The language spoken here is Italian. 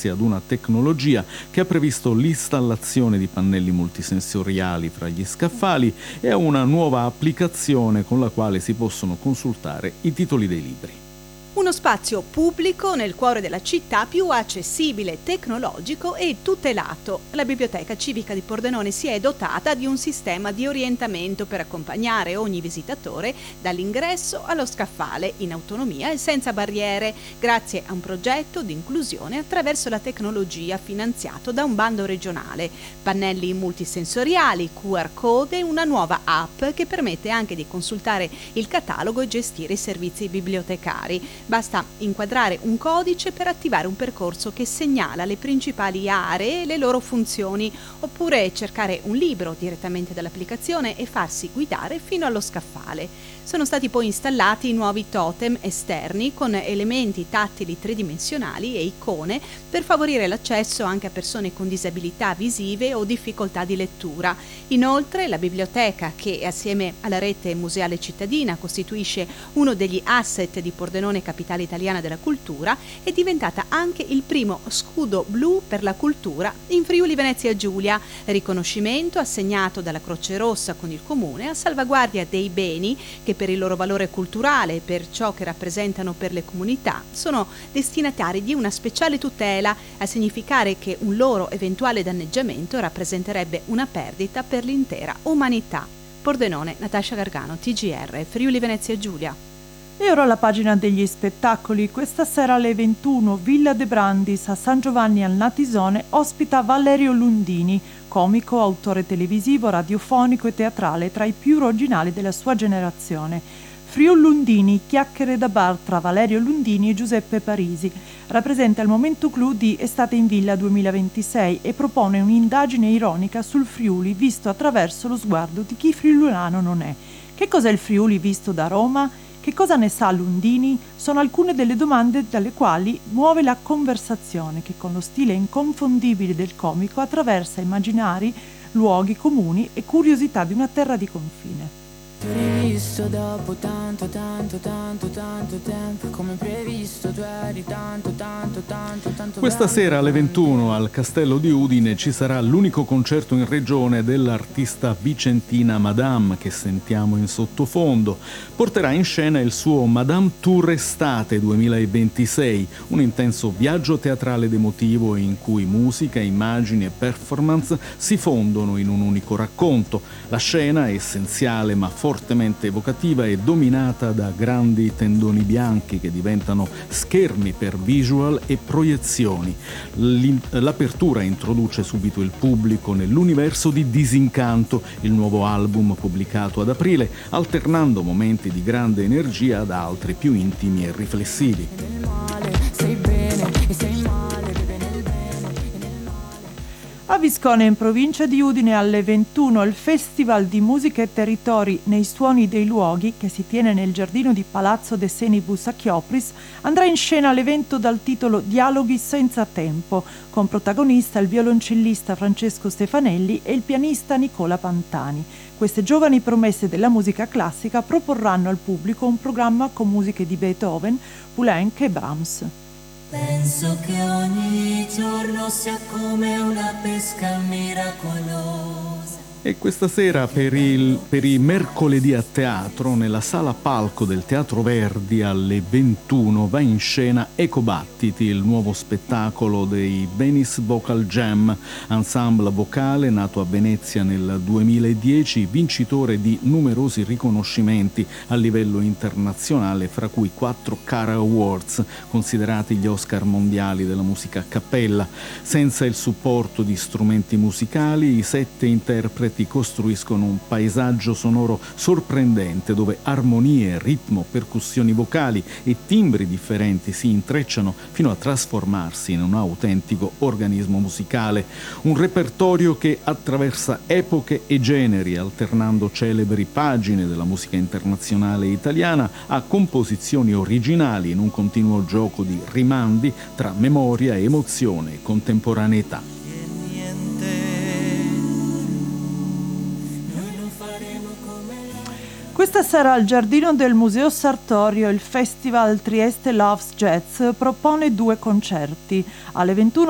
grazie ad una tecnologia che ha previsto l'installazione di pannelli multisensoriali fra gli scaffali e a una nuova applicazione con la quale si possono consultare i titoli dei libri. Uno spazio pubblico nel cuore della città più accessibile, tecnologico e tutelato. La Biblioteca Civica di Pordenone si è dotata di un sistema di orientamento per accompagnare ogni visitatore dall'ingresso allo scaffale in autonomia e senza barriere, grazie a un progetto di inclusione attraverso la tecnologia finanziato da un bando regionale. Pannelli multisensoriali, QR code e una nuova app che permette anche di consultare il catalogo e gestire i servizi bibliotecari. Basta inquadrare un codice per attivare un percorso che segnala le principali aree e le loro funzioni, oppure cercare un libro direttamente dall'applicazione e farsi guidare fino allo scaffale. Sono stati poi installati nuovi totem esterni con elementi tattili tridimensionali e icone per favorire l'accesso anche a persone con disabilità visive o difficoltà di lettura. Inoltre la biblioteca, che assieme alla rete museale cittadina costituisce uno degli asset di Pordenone Capitale Italiana della Cultura, è diventata anche il primo scudo blu per la cultura in Friuli Venezia Giulia, riconoscimento assegnato dalla Croce Rossa con il Comune a salvaguardia dei beni che per il loro valore culturale e per ciò che rappresentano per le comunità sono destinatari di una speciale tutela, a significare che un loro eventuale danneggiamento rappresenterebbe una perdita per l'intera umanità. Pordenone, Natascia Gargano, TGR, Friuli Venezia Giulia. E ora la pagina degli spettacoli. Questa sera alle 21 Villa De Brandis a San Giovanni al Natisone ospita Valerio Lundini, comico, autore televisivo, radiofonico e teatrale tra i più originali della sua generazione. Friul Lundini, chiacchiere da bar tra Valerio Lundini e Giuseppe Parisi, rappresenta il momento clou di Estate in Villa 2026 e propone un'indagine ironica sul Friuli visto attraverso lo sguardo di chi friulano non è. Che cos'è il Friuli visto da Roma? Che cosa ne sa Lundini? Sono alcune delle domande dalle quali muove la conversazione che con lo stile inconfondibile del comico attraversa immaginari, luoghi comuni e curiosità di una terra di confine. Rivisto dopo tanto tempo, come previsto tu eri tanto Questa sera alle 21 al Castello di Udine ci sarà l'unico concerto in regione dell'artista vicentina Madame, che sentiamo in sottofondo. Porterà in scena il suo Madame Tour Estate 2026, un intenso viaggio teatrale ed emotivo in cui musica, immagini e performance si fondono in un unico racconto. La scena, essenziale ma fortemente evocativa, è dominata da grandi tendoni bianchi che diventano schermi per visual e proiezioni. L'apertura introduce subito il pubblico nell'universo di Disincanto, il nuovo album pubblicato ad aprile, alternando momenti di grande energia ad altri più intimi e riflessivi. A Viscone, in provincia di Udine, alle 21 il Festival di Musica e Territori nei Suoni dei Luoghi, che si tiene nel giardino di Palazzo De Senibus a Chiopris, andrà in scena l'evento dal titolo Dialoghi senza tempo, con protagonista il violoncellista Francesco Stefanelli e il pianista Nicola Pantani. Queste giovani promesse della musica classica proporranno al pubblico un programma con musiche di Beethoven, Poulenc e Brahms. Penso che ogni giorno sia come una pesca miracolosa. E questa sera per i mercoledì a teatro, nella sala palco del Teatro Verdi alle 21 va in scena Ecobattiti, il nuovo spettacolo dei Venice Vocal Jam, ensemble vocale nato a Venezia nel 2010, vincitore di numerosi riconoscimenti a livello internazionale, fra cui 4 Cara Awards, considerati gli Oscar mondiali della musica a cappella. Senza il supporto di strumenti musicali, i 7 interpreti costruiscono un paesaggio sonoro sorprendente dove armonie, ritmo, percussioni vocali e timbri differenti si intrecciano fino a trasformarsi in un autentico organismo musicale. Un repertorio che attraversa epoche e generi, alternando celebri pagine della musica internazionale italiana a composizioni originali in un continuo gioco di rimandi tra memoria, emozione e contemporaneità. Questa sera al giardino del Museo Sartorio il Festival Trieste Loves Jazz propone 2 concerti. Alle 21